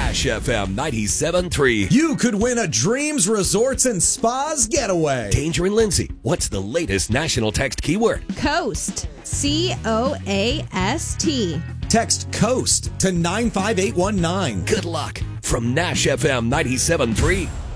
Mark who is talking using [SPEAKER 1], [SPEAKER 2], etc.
[SPEAKER 1] Nash FM 97.3.
[SPEAKER 2] You could win a Dreams Resorts and Spas getaway.
[SPEAKER 1] Danger and Lindsay, what's the latest national text keyword?
[SPEAKER 3] Coast. COAST.
[SPEAKER 2] Text COAST to 95819.
[SPEAKER 1] Good luck from Nash FM 97.3.